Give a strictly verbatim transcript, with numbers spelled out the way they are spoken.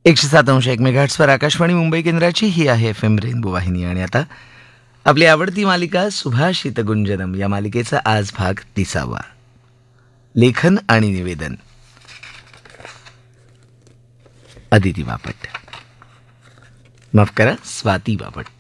एकशे सात अंश एक मेगाहर्ट्झवर आकाशवाणी मुंबई केंद्राची ही आहे एफ एम रेनबो वाहिनी. आणि आता आपली आवडती मालिका सुभाषित गुंजनम या मालिकेचा आज भाग तिसावा. लेखन आणि निवेदन अदिती बापट, माफ करा स्वाती बापट.